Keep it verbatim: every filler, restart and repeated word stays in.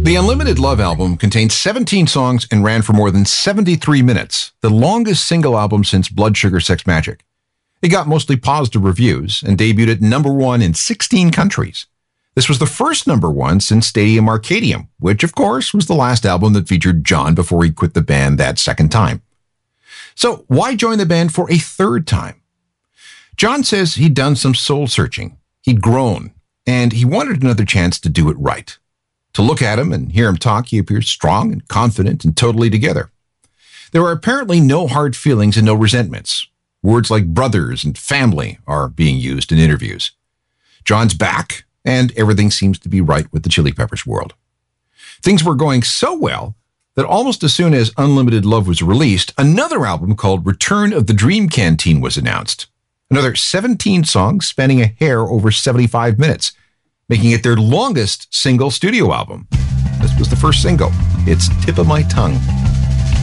The Unlimited Love album contained seventeen songs and ran for more than seventy-three minutes, the longest single album since Blood Sugar Sex Magik. It got mostly positive reviews and debuted at number one in sixteen countries. This was the first number one since Stadium Arcadium, which of course was the last album that featured John before he quit the band that second time. So why join the band for a third time? John says he'd done some soul searching, he'd grown, and he wanted another chance to do it right. To look at him and hear him talk, he appears strong and confident and totally together. There are apparently no hard feelings and no resentments. Words like brothers and family are being used in interviews. John's back, and everything seems to be right with the Chili Peppers world. Things were going so well that almost as soon as Unlimited Love was released, another album called Return of the Dream Canteen was announced. Another seventeen songs spanning a hair over seventy-five minutes, making it their longest single studio album. This was the first single. It's Tip of My Tongue.